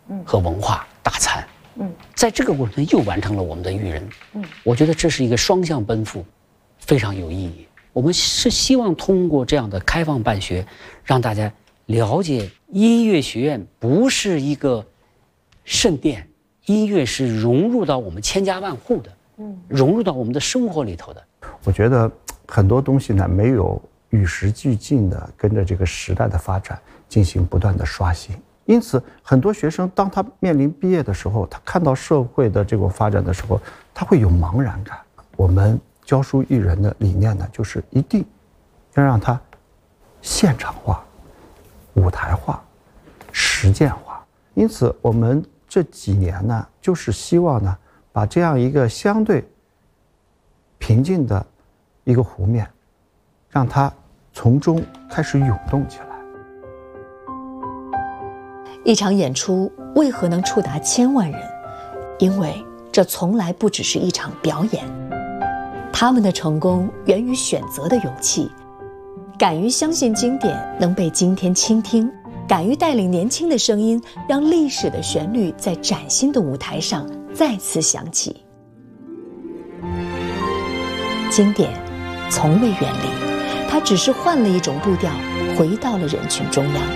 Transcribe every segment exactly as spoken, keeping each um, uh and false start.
和文化大餐。嗯，在这个过程中又完成了我们的育人。嗯，我觉得这是一个双向奔赴，非常有意义。我们是希望通过这样的开放办学，让大家了解音乐学院不是一个圣殿，音乐是融入到我们千家万户的，嗯，融入到我们的生活里头的。 我觉得很多东西呢，没有与时俱进的跟着这个时代的发展进行不断的刷新。因此，很多学生当他面临毕业的时候，他看到社会的这种发展的时候，他会有茫然感。我们教书育人的理念呢，就是一定要让它现场化、舞台化、实践化。因此，我们这几年呢，就是希望呢，把这样一个相对平静的一个湖面，让它从中开始涌动起来。 一场演出为何能触达千万人？因为这从来不只是一场表演。他们的成功源于选择的勇气，敢于相信经典能被今天倾听，敢于带领年轻的声音，让历史的旋律在崭新的舞台上再次响起。经典从未远离，它只是换了一种步调，回到了人群中央。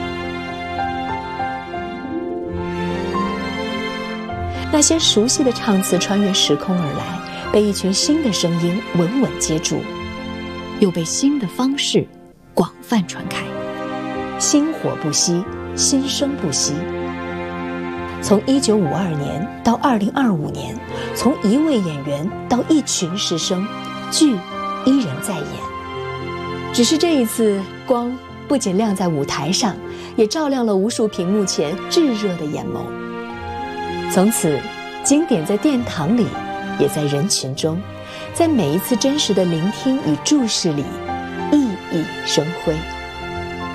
那些熟悉的唱词穿越时空而来，被一群新的声音稳稳接住，又被新的方式广泛传开。薪火不息，新生不息。从一九五二年到二零二五年，从一位演员到一群师生，剧依然在演。只是这一次，光不仅亮在舞台上，也照亮了无数屏幕前炙热的眼眸。从此，经典在殿堂里，也在人群中，在每一次真实的聆听与注视里，熠熠生辉。